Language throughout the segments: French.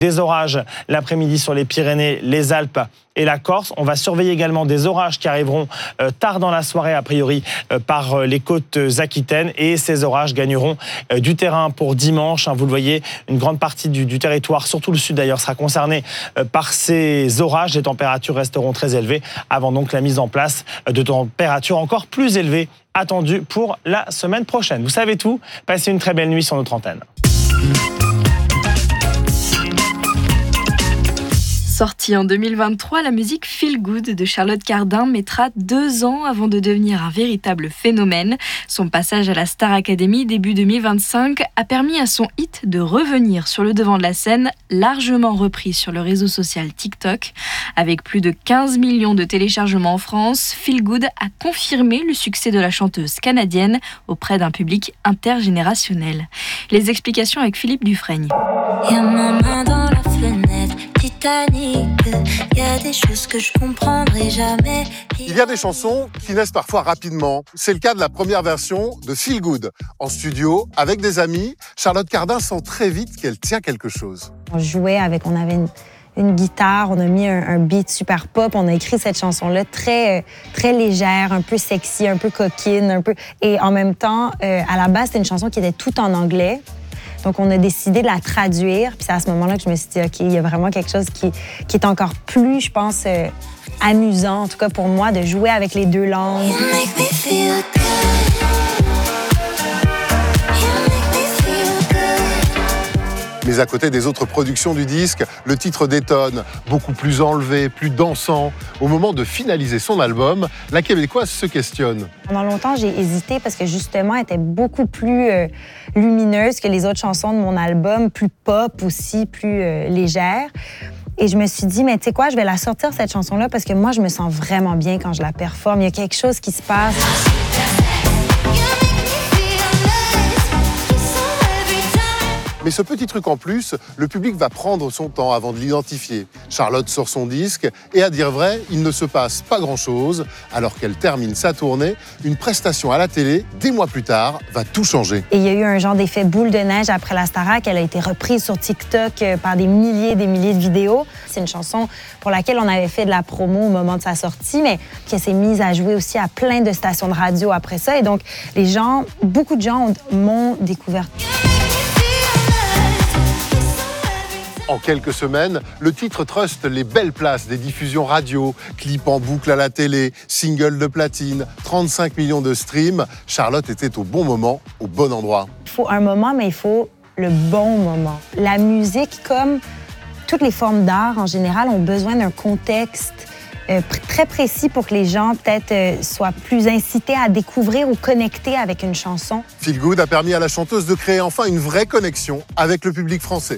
Des orages l'après-midi sur les Pyrénées, les Alpes et la Corse. On va surveiller également des orages qui arriveront tard dans la soirée, a priori, par les côtes aquitaines. Et ces orages gagneront du terrain pour dimanche. Vous le voyez, une grande partie du territoire, surtout le sud d'ailleurs, sera concernée par ces orages. Les températures resteront très élevées avant donc la mise en place de températures encore plus élevées attendues pour la semaine prochaine. Vous savez tout, passez une très belle nuit sur notre antenne. Sortie en 2023, la musique Feel Good de Charlotte Cardin mettra 2 ans avant de devenir un véritable phénomène. Son passage à la Star Academy début 2025 a permis à son hit de revenir sur le devant de la scène, largement repris sur le réseau social TikTok. Avec plus de 15 millions de téléchargements en France, Feel Good a confirmé le succès de la chanteuse canadienne auprès d'un public intergénérationnel. Les explications avec Philippe Dufresne. Y a ma main dans la fenêtre, Titanic. Y a des choses que je comprendrai jamais. Il y a des chansons qui naissent parfois rapidement. C'est le cas de la première version de Feel Good. En studio, avec des amis, Charlotte Cardin sent très vite qu'elle tient quelque chose. On jouait on avait une guitare, on a mis un beat super pop, on a écrit cette chanson-là très légère, un peu sexy, un peu coquine, et en même temps, à la base, c'était une chanson qui était toute en anglais. Donc, on a décidé de la traduire. Puis c'est à ce moment-là que je me suis dit, OK, il y a vraiment quelque chose qui est encore plus, je pense, amusant, en tout cas pour moi, de jouer avec les 2 langues. Mais à côté des autres productions du disque, le titre détonne, beaucoup plus enlevé, plus dansant. Au moment de finaliser son album, la Québécoise se questionne. Pendant longtemps, j'ai hésité parce que justement, elle était beaucoup plus lumineuse que les autres chansons de mon album, plus pop aussi, plus légère. Et je me suis dit, mais tu sais quoi, je vais la sortir cette chanson-là parce que moi, je me sens vraiment bien quand je la performe. Il y a quelque chose qui se passe. Mais ce petit truc en plus, le public va prendre son temps avant de l'identifier. Charlotte sort son disque et à dire vrai, il ne se passe pas grand-chose. Alors qu'elle termine sa tournée, une prestation à la télé, des mois plus tard, va tout changer. Et il y a eu un genre d'effet boule de neige après la Starac. Elle a été reprise sur TikTok par des milliers de vidéos. C'est une chanson pour laquelle on avait fait de la promo au moment de sa sortie, mais qui s'est mise à jouer aussi à plein de stations de radio après ça. Et donc, beaucoup de gens m'ont découverte. En quelques semaines, le titre truste les belles places des diffusions radio, clips en boucle à la télé, single de platine, 35 millions de streams. Charlotte était au bon moment, au bon endroit. Il faut un moment, mais il faut le bon moment. La musique, comme toutes les formes d'art en général, ont besoin d'un contexte très précis pour que les gens peut-être soient plus incités à découvrir ou connecter avec une chanson. Feel Good a permis à la chanteuse de créer enfin une vraie connexion avec le public français.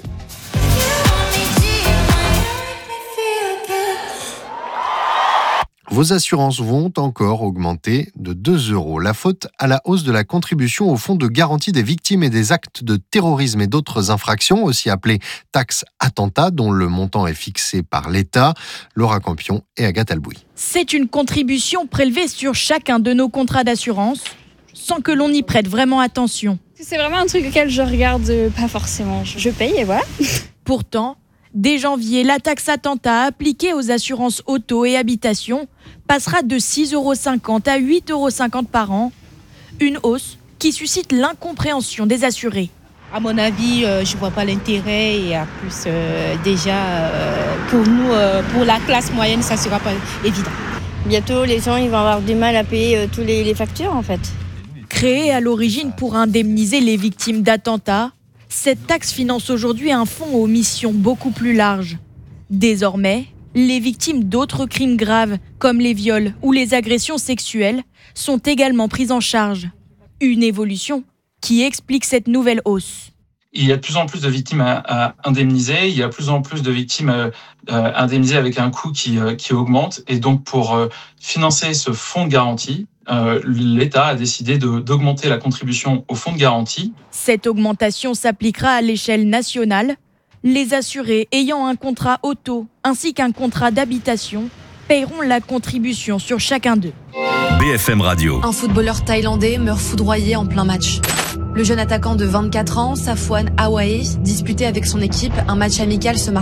Vos assurances vont encore augmenter de 2 €. La faute à la hausse de la contribution au fonds de garantie des victimes et des actes de terrorisme et d'autres infractions, aussi appelée taxe attentat, dont le montant est fixé par l'État. Laura Campion et Agathe Albouy. C'est une contribution prélevée sur chacun de nos contrats d'assurance, sans que l'on y prête vraiment attention. C'est vraiment un truc auquel je regarde pas forcément. Je paye et voilà. Pourtant, dès janvier, la taxe attentat appliquée aux assurances auto et habitation passera de 6,50 € à 8,50 € par an. Une hausse qui suscite l'incompréhension des assurés. À mon avis, je ne vois pas l'intérêt et en plus, pour nous, pour la classe moyenne, ça ne sera pas évident. Bientôt, les gens ils vont avoir du mal à payer tous les factures en fait. Créée à l'origine pour indemniser les victimes d'attentats, cette taxe finance aujourd'hui un fonds aux missions beaucoup plus larges. Désormais, les victimes d'autres crimes graves, comme les viols ou les agressions sexuelles, sont également prises en charge. Une évolution qui explique cette nouvelle hausse. Il y a de plus en plus de victimes à indemniser, il y a de plus en plus de victimes indemnisées avec un coût qui augmente. Et donc, pour financer ce fonds de garantie, l'État a décidé d'augmenter la contribution au fonds de garantie. Cette augmentation s'appliquera à l'échelle nationale. Les assurés ayant un contrat auto ainsi qu'un contrat d'habitation paieront la contribution sur chacun d'eux. BFM Radio. Un footballeur thaïlandais meurt foudroyé en plein match. Le jeune attaquant de 24 ans, Safwan Awae, disputait avec son équipe un match amical ce mardi.